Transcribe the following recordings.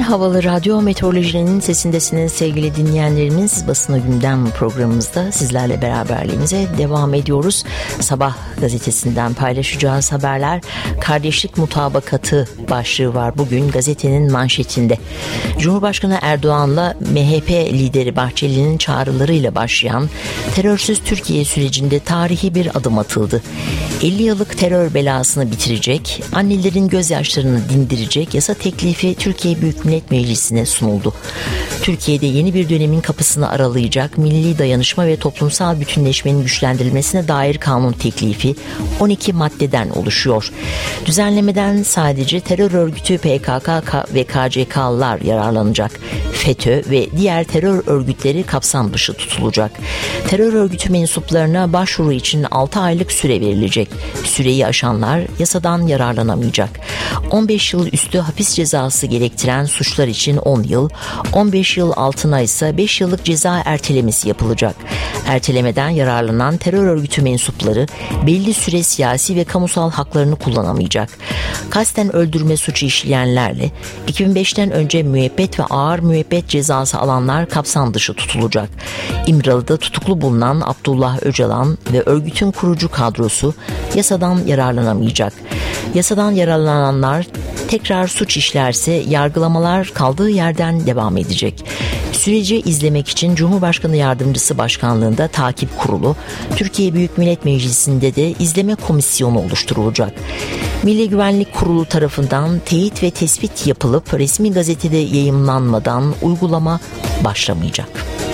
havalı radyo meteorolojinin sesindesiniz sevgili dinleyenlerimiz. Basına Gündem programımızda sizlerle beraberliğimize devam ediyoruz. Sabah gazetesinden paylaşacağız haberler. Kardeşlik mutabakatı başlığı var bugün gazetenin manşetinde. Cumhurbaşkanı Erdoğan'la MHP lideri Bahçeli'nin çağrılarıyla başlayan terörsüz Türkiye sürecinde tarihi bir adım atıldı. 50 yıllık terör belasını bitirecek, annelerin gözyaşlarını dindirecek yasa teklifi Türkiye Büyük Millet Meclisi'ne sunuldu. Türkiye'de yeni bir dönemin kapısını aralayacak milli dayanışma ve toplumsal bütünleşmenin güçlendirilmesine dair kanun teklifi 12 maddeden oluşuyor. Düzenlemeden sadece terör örgütü PKK ve KCK'lılar yararlanacak. FETÖ ve diğer terör örgütleri kapsam dışı tutulacak. Terör örgütü mensuplarına başvuru için 6 aylık süre verilecek. Süreyi aşanlar yasadan yararlanamayacak. 15 yıl üstü hapis cezası gerektiren suçlar için 10 yıl, 15 yıl altına ise 5 yıllık ceza ertelemesi yapılacak. Ertelemeden yararlanan terör örgütü mensupları belli süre siyasi ve kamusal haklarını kullanamayacak. Kasten öldürme suçu işleyenlerle 2005'ten önce müebbet ve ağır müebbet cezası alanlar kapsam dışı tutulacak. İmralı'da tutuklu bulunan Abdullah Öcalan ve örgütün kurucu kadrosu yasadan yararlanamayacak. Yasadan yararlananlar tekrar suç işlerse yargılamalar kaldığı yerden devam edecek. Süreci izlemek için Cumhurbaşkanı Yardımcısı Başkanlığında takip kurulu, Türkiye Büyük Millet Meclisi'nde de izleme komisyonu oluşturulacak. Milli Güvenlik Kurulu tarafından teyit ve tespit yapılıp resmi gazetede yayımlanmadan uygulama başlamayacak.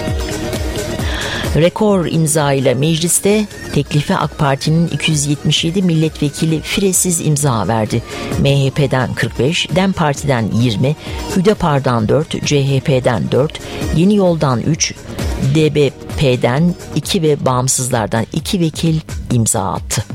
Rekor imza ile mecliste teklife AK Parti'nin 277 milletvekili firesiz imza verdi. MHP'den 45, DEM Parti'den 20, Hüdapar'dan 4, CHP'den 4, Yeni Yol'dan 3, DBP'den 2 ve Bağımsızlardan 2 vekil imza attı.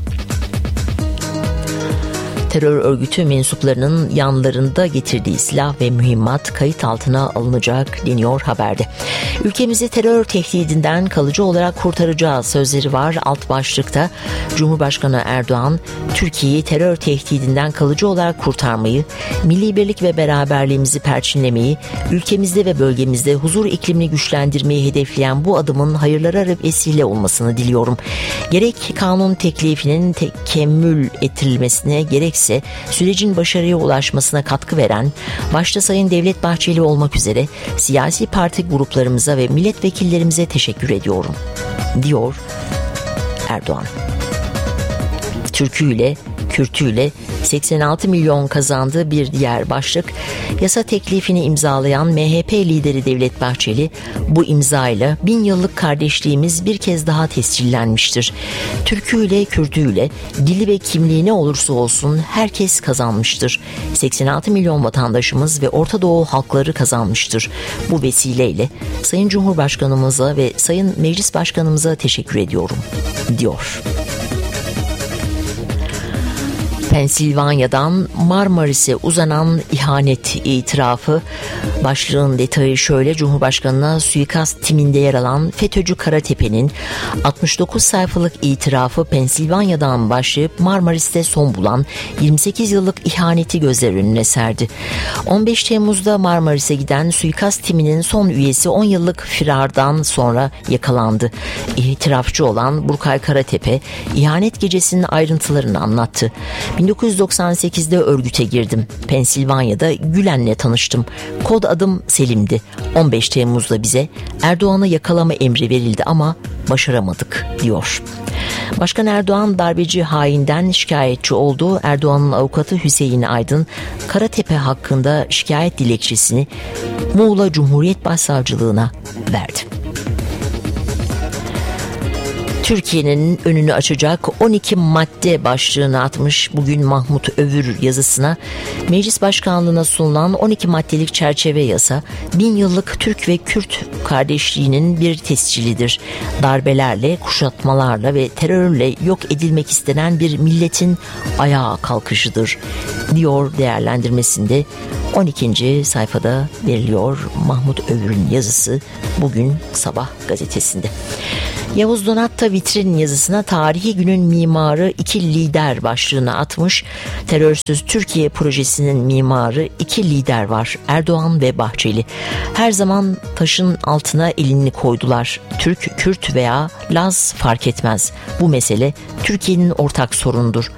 Terör örgütü mensuplarının yanlarında getirdiği silah ve mühimmat kayıt altına alınacak deniyor haberde. Ülkemizi terör tehdidinden kalıcı olarak kurtaracağız sözleri var alt başlıkta. Cumhurbaşkanı Erdoğan, Türkiye'yi terör tehdidinden kalıcı olarak kurtarmayı, milli birlik ve beraberliğimizi perçinlemeyi, ülkemizde ve bölgemizde huzur iklimini güçlendirmeyi hedefleyen bu adımın hayırlara vesile olmasını diliyorum. Gerek kanun teklifinin tekemmül ettirilmesine gerekse sürecin başarıya ulaşmasına katkı veren, başta Sayın Devlet Bahçeli olmak üzere siyasi parti gruplarımıza ve milletvekillerimize teşekkür ediyorum, diyor Erdoğan. Türküyle, Kürtüyle 86 milyon kazandığı bir diğer başlık, yasa teklifini imzalayan MHP lideri Devlet Bahçeli, bu imzayla 1000 yıllık kardeşliğimiz bir kez daha tescillenmiştir. Türküyle, Kürtüyle, dili ve kimliği ne olursa olsun herkes kazanmıştır. 86 milyon vatandaşımız ve Orta Doğu halkları kazanmıştır. Bu vesileyle Sayın Cumhurbaşkanımıza ve Sayın Meclis Başkanımıza teşekkür ediyorum, diyor. Pensilvanya'dan Marmaris'e uzanan ihanet itirafı, başlığın detayı şöyle: Cumhurbaşkanı'na suikast timinde yer alan FETÖ'cü Karatepe'nin 69 sayfalık itirafı Pensilvanya'dan başlayıp Marmaris'te son bulan 28 yıllık ihaneti gözler önüne serdi. 15 Temmuz'da Marmaris'e giden suikast timinin son üyesi 10 yıllık firardan sonra yakalandı. İtirafçı olan Burkay Karatepe, ihanet gecesinin ayrıntılarını anlattı. 1998'de örgüte girdim. Pensilvanya'da Gülen'le tanıştım. Kod adım Selim'di. 15 Temmuz'da bize Erdoğan'ı yakalama emri verildi ama başaramadık, diyor. Başkan Erdoğan darbeci hainden şikayetçi oldu. Erdoğan'ın avukatı Hüseyin Aydın, Karatepe hakkında şikayet dilekçesini Muğla Cumhuriyet Başsavcılığına verdi. Türkiye'nin önünü açacak 12 madde başlığını atmış bugün Mahmut Övür yazısına. Meclis Başkanlığı'na sunulan 12 maddelik çerçeve yasa 1000 yıllık Türk ve Kürt kardeşliğinin bir tescilidir. Darbelerle, kuşatmalarla ve terörle yok edilmek istenen bir milletin ayağa kalkışıdır, diyor değerlendirmesinde. 12. sayfada veriliyor Mahmut Övür'ün yazısı bugün Sabah gazetesinde. Yavuz Donat da vitrin yazısına tarihi günün mimarı iki lider başlığını atmış. Terörsüz Türkiye projesinin mimarı iki lider var: Erdoğan ve Bahçeli. Her zaman taşın altına elini koydular. Türk, Kürt veya Laz fark etmez. Bu mesele Türkiye'nin ortak sorunudur.